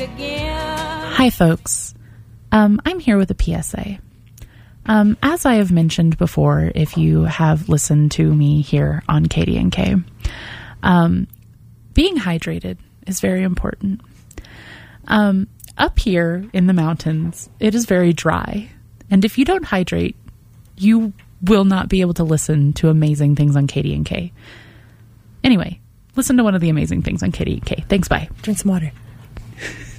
Hi, folks. I'm here with a PSA. As I have mentioned before, if you have listened to me here on KDNK, being hydrated is very important. Up here in the mountains, it is very dry. And if you don't hydrate, you will not be able to listen to amazing things on KDNK. Anyway, listen to one of the amazing things on KDNK. Thanks, bye. Drink some water.